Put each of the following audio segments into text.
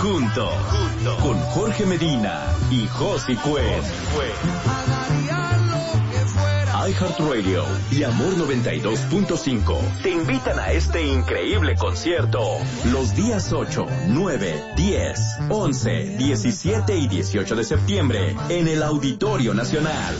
junto con Jorge Medina y Josi Cuen. iHeartRadio y Amor 92.5 te invitan a este increíble concierto los días 8, 9, 10, 11, 17 y 18 de septiembre en el Auditorio Nacional.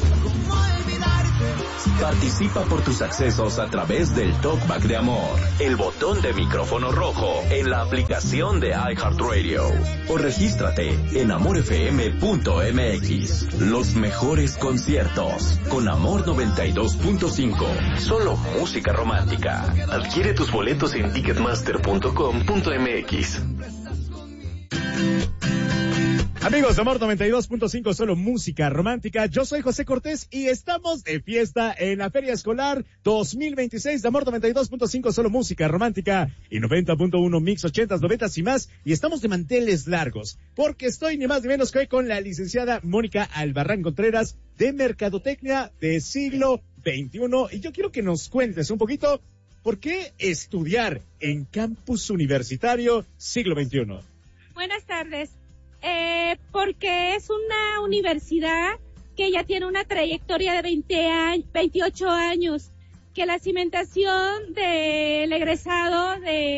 Participa por tus accesos a través del Talkback de Amor, el botón de micrófono rojo en la aplicación de iHeartRadio o regístrate en amorfm.mx. Los mejores conciertos con Amor 92.5. Solo música romántica. Adquiere tus boletos en ticketmaster.com.mx. Amigos de Amor 92.5, solo música romántica. Yo soy José Cortés y estamos de fiesta en la Feria Escolar 2026 de Amor 92.5, solo música romántica y 90.1 Mix 80s, 90s y más. Y estamos de manteles largos porque estoy ni más ni menos que con la licenciada Mónica Albarrán Contreras de Mercadotecnia de Siglo XXI. Y yo quiero que nos cuentes un poquito por qué estudiar en Campus Universitario Siglo XXI. Buenas tardes. Porque es una universidad que ya tiene una trayectoria de 28 años, que la cimentación del egresado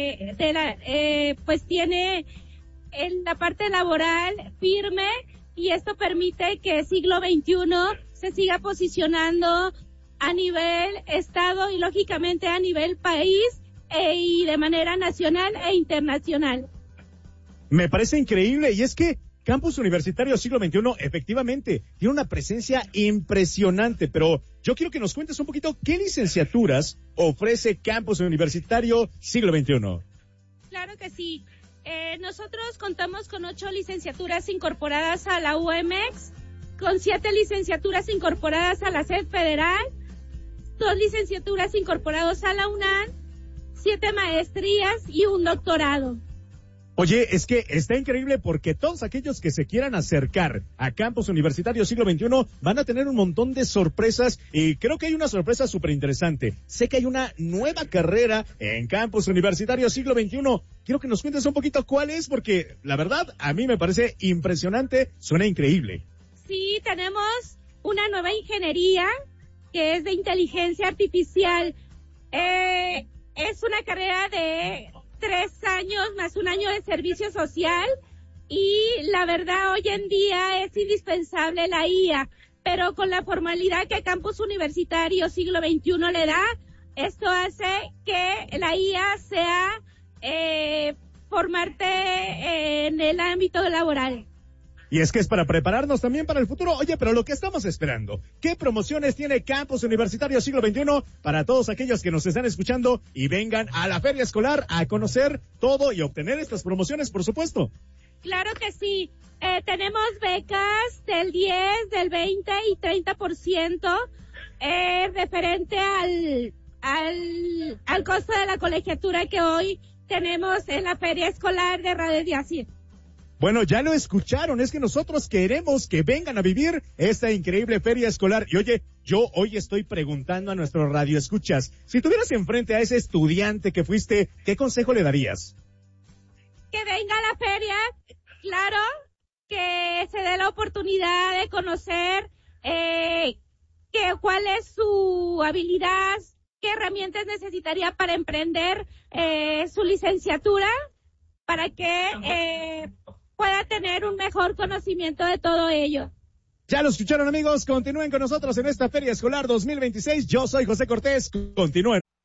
pues tiene en la parte laboral firme, y esto permite que Siglo XXI se siga posicionando a nivel estado y lógicamente a nivel país y de manera nacional e internacional. Me parece increíble, y es que Campus Universitario Siglo XXI efectivamente tiene una presencia impresionante, pero yo quiero que nos cuentes un poquito qué licenciaturas ofrece Campus Universitario Siglo XXI. Claro que sí. Nosotros contamos con 8 licenciaturas incorporadas a la UMX, con 7 licenciaturas incorporadas a la SED Federal, 2 licenciaturas incorporadas a la UNAM, 7 maestrías y un doctorado. Oye, es que está increíble porque todos aquellos que se quieran acercar a Campus Universitario Siglo XXI van a tener un montón de sorpresas, y creo que hay una sorpresa súper interesante. Sé que hay una nueva carrera en Campus Universitario Siglo XXI. Quiero que nos cuentes un poquito cuál es, porque la verdad a mí me parece impresionante, suena increíble. Sí, tenemos una nueva ingeniería que es de inteligencia artificial. Es una carrera de 3 años más un año de servicio social, y la verdad hoy en día es indispensable la IA, pero con la formalidad que Campus Universitario Siglo XXI le da, esto hace que la IA sea formarte en el ámbito laboral. Y es que es para prepararnos también para el futuro. Oye, pero lo que estamos esperando, ¿qué promociones tiene Campus Universitario Siglo XXI para todos aquellos que nos están escuchando y vengan a la Feria Escolar a conocer todo y obtener estas promociones, por supuesto? Claro que sí. Tenemos becas del 10, del 20 y 30%, referente al costo de la colegiatura que hoy tenemos en la Feria Escolar de Radiación. Bueno, ya lo escucharon, es que nosotros queremos que vengan a vivir esta increíble feria escolar. Y oye, yo hoy estoy preguntando a nuestros radioescuchas, si tuvieras enfrente a ese estudiante que fuiste, ¿qué consejo le darías? Que venga a la feria, claro, que se dé la oportunidad de conocer cuál es su habilidad, qué herramientas necesitaría para emprender su licenciatura, para que pueda tener un mejor conocimiento de todo ello. Ya lo escucharon, amigos, continúen con nosotros en esta Feria Escolar 2026. Yo soy José Cortés, continúen.